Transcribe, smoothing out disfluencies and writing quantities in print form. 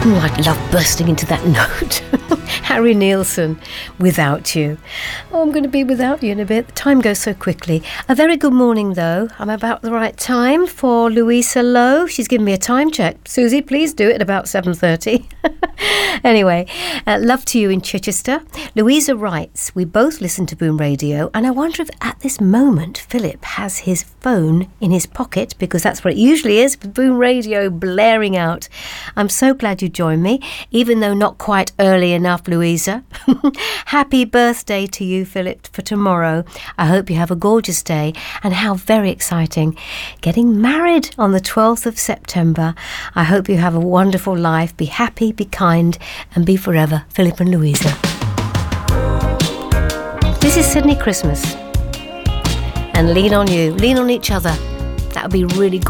Oh, I'd love bursting into that note. Harry Nilsson, Without You. Oh, I'm going to be without you in a bit. The time goes so quickly. A very good morning, though. I'm about the right time for Louisa Lowe. She's given me a time check. Susie, please do it at about 7:30. Anyway, love to you in Chichester. Louisa writes, we both listen to Boom Radio, and I wonder if at this moment Philip has his phone in his pocket, because that's what it usually is, with Boom Radio blaring out. I'm so glad you joined me, even though not quite early enough, Louisa. Happy birthday to you, Philip, for tomorrow. I hope you have a gorgeous day, and how very exciting. Getting married on the 12th of September. I hope you have a wonderful life. Be happy, be kind, and be forever, Philip and Louisa. This is Sydney Christmas. And lean on you, lean on each other. That would be really